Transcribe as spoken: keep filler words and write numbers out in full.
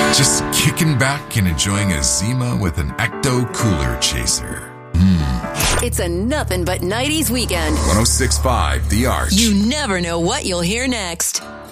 Just kicking back and enjoying a Zima with an Ecto Cooler Chaser. Mmm. It's a nothing but nineties weekend. one oh six point five The Arch. You never know what you'll hear next.